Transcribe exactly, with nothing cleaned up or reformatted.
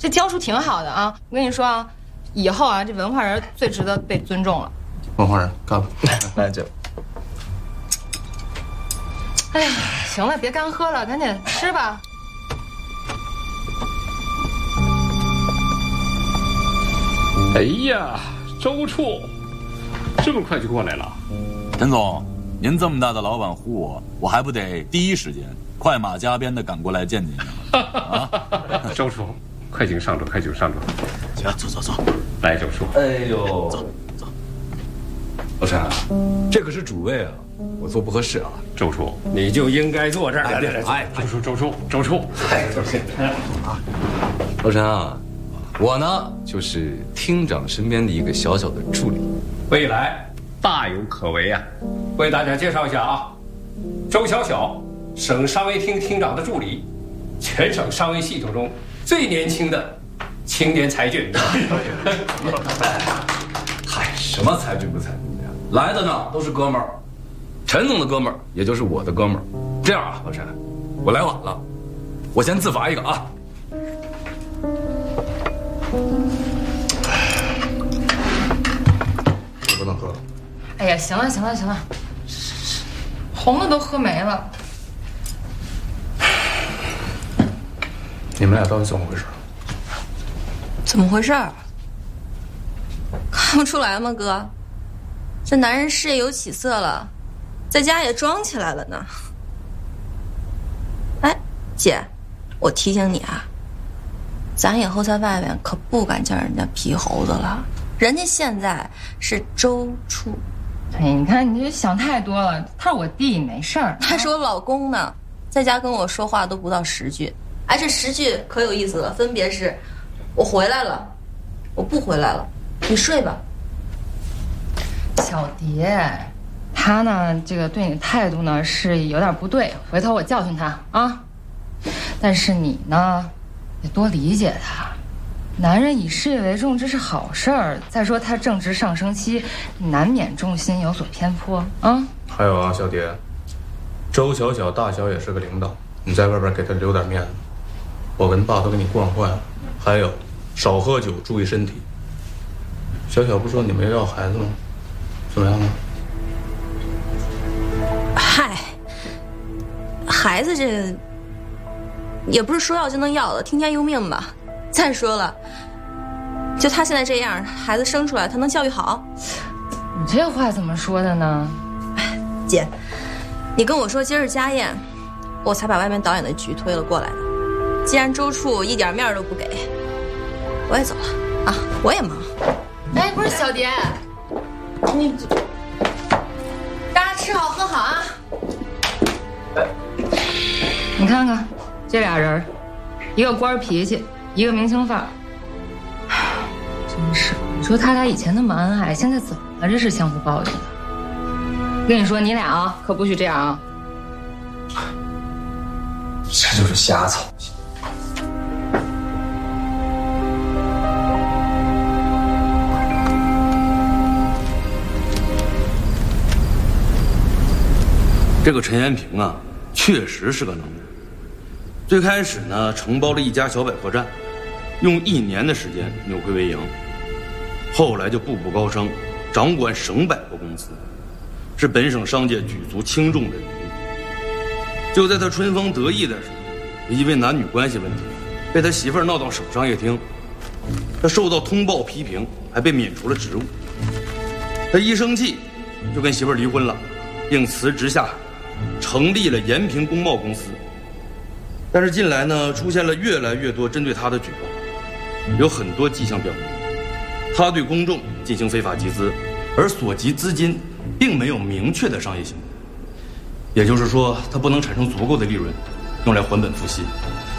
这教书挺好的啊。我跟你说啊，以后啊，这文化人最值得被尊重了。 文化人，干了，来酒。 哎呀，行了，别干喝了，赶紧吃吧。 哎呀，周处，这么快就过来了？ 陈总，您这么大的老板呼我，我还不得第一时间快马加鞭的赶过来见您啊？ 周处，快请上桌，快请上桌。 行，走走走。 来，周处。 哎呦，走走。老陈，这可是主位啊，我坐不合适啊。 周处，你就应该坐这儿。 哎，哎， 周处，周处，周处。 哎，周处。啊，老陈啊。我呢，就是厅长身边的一个小小的助理， 未来大有可为啊！为大家介绍一下啊，周小小，省商业厅厅长的助理，全省商业系统中最年轻的青年才俊。 嗨，什么才俊不才俊的呀？来的呢都是哥们儿，陈总的哥们儿，也就是我的哥们儿。这样啊，老陈，我来晚了，我先自罚一个啊。不能喝了。 哎呀，行了行了行了，红的都喝没了。 你们俩到底怎么回事？ 怎么回事？看不出来吗，哥？这男人事业有起色了，在家也装起来了呢。哎，姐，我提醒你啊，咱以后在外面可不敢叫人家皮猴子了。人家现在是周处， 哎，你看你这想太多了。他是我弟，没事儿。 他是我老公呢，在家跟我说话都不到十句。哎，这十句可有意思了，分别是：我回来了，我不回来了，你睡吧。 小蝶，他呢，这个对你态度呢是有点不对，回头我教训他啊。但是你呢，得多理解他。男人以事业为重，这是好事儿。再说他正值上升期，难免重心有所偏颇啊。 还有啊，小蝶，周小小大小也是个领导，你在外边给他留点面子。我跟爸都给你惯坏了。还有，少喝酒，注意身体。小小不说你们要孩子吗？怎么样啊？ 嗨，孩子这个也不是说要就能要的，听天由命吧。再说了，就他现在这样，孩子生出来他能教育好？ 你这话怎么说的呢？ 哎，姐，你跟我说今儿是家宴，我才把外面导演的局推了过来的。既然周处一点面都不给，我也走了啊，我也忙。 哎，不是小蝶，你大家吃好喝好啊。你看看这俩人，一个官脾气，一个明星范儿，真是。你说他俩以前那么恩爱，现在怎么了？这是相互抱怨的。跟你说，你俩啊，可不许这样啊！ 这就是瞎操心。 这个陈延平啊，确实是个能人。最开始呢，承包了一家小百货站，用一年的时间扭亏为盈。后来就步步高升，掌管省百货公司，是本省商界举足轻重的人物。就在他春风得意的时候，因为男女关系问题，被他媳妇儿闹到省商业厅，他受到通报批评，还被免除了职务。他一生气，就跟媳妇儿离婚了，并辞职下海，成立了延平工贸公司。但是近来呢，出现了越来越多针对他的举报，有很多迹象表明，他对公众进行非法集资，而所集资金并没有明确的商业行为，也就是说，他不能产生足够的利润，用来还本付息。